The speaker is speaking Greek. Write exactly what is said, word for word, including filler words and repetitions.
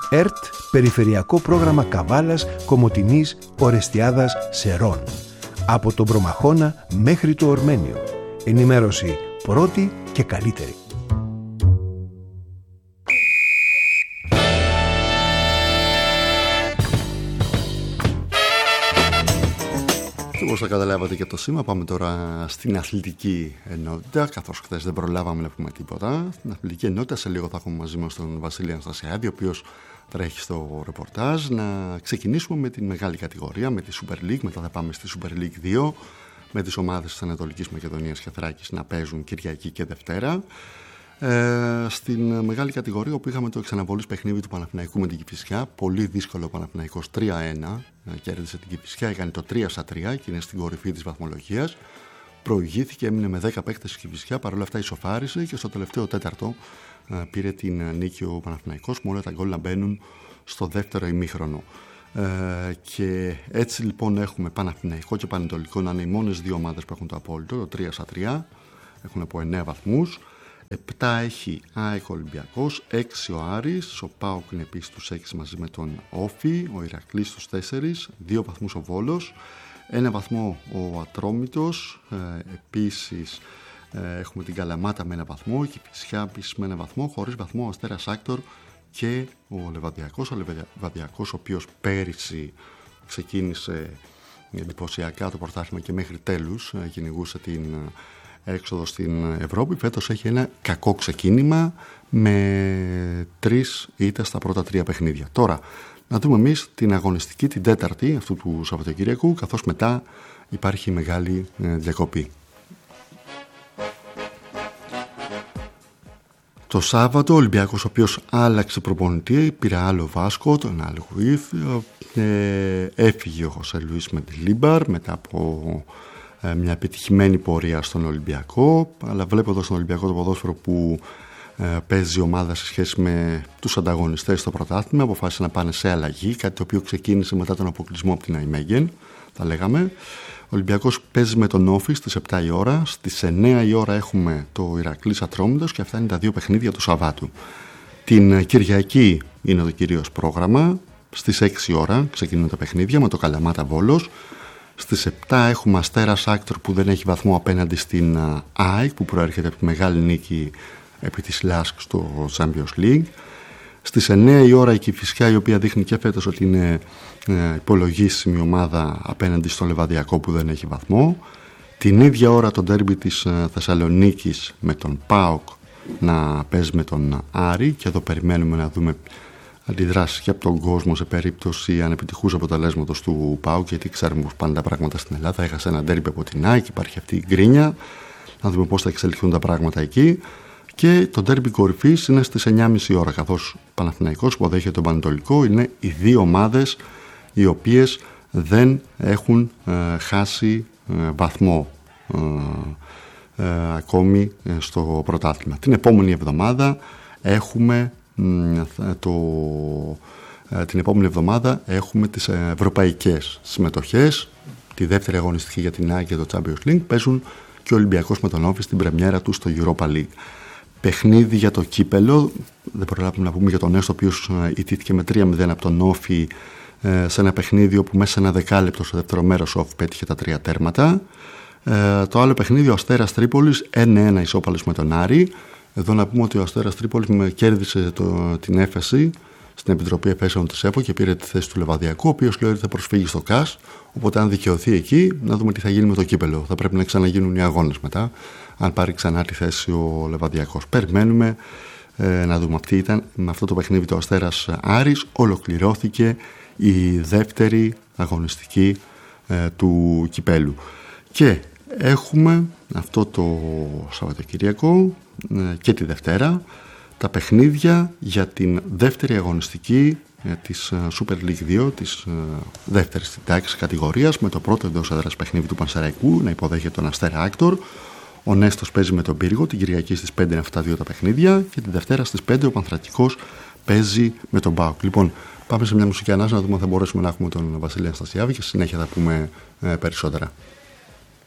ΕΡΤ, Περιφερειακό Πρόγραμμα Καβάλας, Κομοτηνής, Ορεστιάδας, Σερών. Από τον Προμαχώνα μέχρι το Ορμένιο. Ενημέρωση πρώτη και καλύτερη. Όπως θα καταλάβατε και το σήμα, πάμε τώρα στην αθλητική ενότητα, καθώς χθες δεν προλάβαμε να πούμε τίποτα. Στην αθλητική ενότητα σε λίγο θα έχουμε μαζί μας τον Βασίλη Αναστασιάδη, ο οποίος τρέχει στο ρεπορτάζ. Να ξεκινήσουμε με την μεγάλη κατηγορία, με τη Super League, μετά θα πάμε στη Super League δύο, με τις ομάδες της Ανατολικής Μακεδονίας και Θράκης να παίζουν Κυριακή και Δευτέρα. Ε, στην μεγάλη κατηγορία όπου είχαμε το εξαναβολής παιχνίδι του Παναθηναϊκού με την Κηφισιά, πολύ δύσκολο ο Παναθηναϊκός τρία ένα, κέρδισε την Κηφισιά, έκανε το τρία στα τρία και είναι στην κορυφή της βαθμολογίας. Προηγήθηκε, έμεινε με δέκα παίκτες στη Κηφισιά, παρόλα αυτά ισοφάρισε και στο τελευταίο τέταρτο πήρε την νίκη ο Παναθηναϊκός, με όλα τα γκολ να μπαίνουν στο δεύτερο ημίχρονο. Ε, και έτσι λοιπόν έχουμε Παναθηναϊκό και Πανετολικό να είναι οι μόνες δύο ομάδες που έχουν το απόλυτο, το τρία στα τρία, έχουν από εννέα βαθμούς. επτά έχει ΑΕΚ Ολυμπιακός, έξι ο Άρης, ο ΠΑΟΚ είναι επίσης στους έξι μαζί με τον Όφη, ο Ηρακλής στους τέσσερα, δύο βαθμούς ο Βόλος, ένα βαθμό ο Ατρόμητος, ε, επίσης ε, έχουμε την Καλαμάτα με ένα βαθμό, η Κηφισιά επίσης με ένα βαθμό, χωρίς βαθμό ο Αστέρας Άκτορ και ο Λεβαδιακός, ο Λεβαδιακός ο οποίος πέρυσι ξεκίνησε εντυπωσιακά το πρωτάθλημα και μέχρι τέλους ε, κυνηγούσε την έξοδο στην Ευρώπη. Φέτος έχει ένα κακό ξεκίνημα με τρεις ήττες στα πρώτα τρία παιχνίδια. Τώρα, να δούμε εμείς την αγωνιστική, την τέταρτη αυτού του Σαββατοκύριακου, καθώς μετά υπάρχει μεγάλη διακοπή. Το Σάββατο ο Ολυμπιακός, ο οποίος άλλαξε προπονητή, πήρε άλλο Βάσκο, τον άλλο βοήθειο, ε, έφυγε ο Χωσέ Λουίς με τη Λίμπαρ μετά από μια επιτυχημένη πορεία στον Ολυμπιακό, αλλά βλέπω εδώ στον Ολυμπιακό το ποδόσφαιρο που ε, παίζει ομάδα σε σχέση με τους ανταγωνιστές στο πρωτάθλημα, αποφάσισε να πάνε σε αλλαγή, κάτι το οποίο ξεκίνησε μετά τον αποκλεισμό από την Αϊμέγεν, θα λέγαμε. Ο Ολυμπιακός παίζει με τον Όφη στις επτά η ώρα, στις εννέα η ώρα έχουμε το Ηρακλής Ατρόμητος και αυτά είναι τα δύο παιχνίδια του Σαββάτου. Την Κυριακή είναι το κυρίως πρόγραμμα, στις έξι η ώρα ξεκινούν τα παιχνίδια με το Καλαμάτα Βόλος. Στις επτά έχουμε Αστέρας Άκτορ που δεν έχει βαθμό απέναντι στην ΑΕΚ που προέρχεται από τη μεγάλη νίκη επί της ΛΑΣΚ στο Champions League. Στις εννέα η ώρα η Κηφισιά, η οποία δείχνει και φέτος ότι είναι υπολογίσιμη ομάδα απέναντι στο Λεβαδιακό που δεν έχει βαθμό. Την ίδια ώρα το ντέρμπι της Θεσσαλονίκης με τον ΠΑΟΚ να παίζει με τον Άρη και εδώ περιμένουμε να δούμε αντιδράσεις και από τον κόσμο σε περίπτωση ανεπιτυχούς αποτελέσματος του ΠΑΟΚ, γιατί ξέρουμε πως πάνε τα πράγματα στην Ελλάδα. Έχασε ένα ντέρμπι από την ΑΕΚ, υπάρχει αυτή η γκρίνια. Να δούμε πώς θα εξελιχθούν τα πράγματα εκεί. Και το ντέρμπι κορυφής είναι στις εννιά και μισή ώρα, καθώς ο Παναθηναϊκός υποδέχεται τον Πανετολικό. Είναι οι δύο ομάδες οι οποίες δεν έχουν ε, χάσει ε, βαθμό ε, ε, ακόμη ε, στο πρωτάθλημα. Την επόμενη εβδομάδα έχουμε Το, την επόμενη εβδομάδα έχουμε τις ευρωπαϊκές συμμετοχές. Τη δεύτερη αγωνιστική για την ΑΕΚ και το Champions League παίζουν και ο Ολυμπιακός με τον Όφη στην πρεμιέρα του στο Europa League. Παιχνίδι για το κύπελο, δεν προλάβουμε να πούμε για τον Έστω, ο οποίος ιτήθηκε με τρία μηδέν από τον Όφη σε ένα παιχνίδι όπου μέσα σε ένα δεκάλεπτο στο δεύτερο μέρος ο Όφη πέτυχε τα τρία τέρματα. Το άλλο παιχνίδι, ο Αστέρας Τρίπολης ένα ένα ισόπαλος με τον Άρη. Εδώ να πούμε ότι ο Αστέρας Τρίπολης κέρδισε το, την έφεση στην Επιτροπή Εφέσεων της ΕΠΟ και πήρε τη θέση του Λεβαδιακού, ο οποίος λέει ότι θα προσφύγει στο ΚΑΣ. Οπότε, αν δικαιωθεί εκεί, να δούμε τι θα γίνει με το κύπελο. Θα πρέπει να ξαναγίνουν οι αγώνες μετά, αν πάρει ξανά τη θέση ο Λεβαδιακός. Περιμένουμε ε, να δούμε. Αυτή ήταν, με αυτό το παιχνίδι του Αστέρας Άρης ολοκληρώθηκε η δεύτερη αγωνιστική ε, του κυπέλου. Και έχουμε αυτό το Σαββατοκύριακο και τη Δευτέρα τα παιχνίδια για την δεύτερη αγωνιστική της Super League δύο, της δεύτερης τάξης κατηγορίας, με το πρώτο εντός έδρας παιχνίδι του Πανσεραϊκού να υποδέχεται τον Αστέρα Άκτορ. Ο Νέστος παίζει με τον Πύργο, την Κυριακή στις πέντε είναι αυτά δύο τα παιχνίδια και τη Δευτέρα στις πέντε ο Πανθρακικός παίζει με τον ΠΑΟΚ. Λοιπόν, πάμε σε μια μουσική ανάσα να δούμε αν θα μπορέσουμε να έχουμε τον Βασίλη Αναστασιάδη και συνέχεια θα πούμε περισσότερα.